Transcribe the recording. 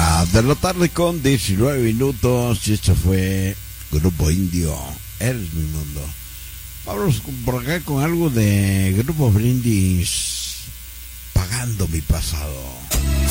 De la tarde con 19 minutos y esto fue Grupo Indio, Eres mi mundo. Vamos por acá con algo de Grupo Brindis, Pagando mi pasado.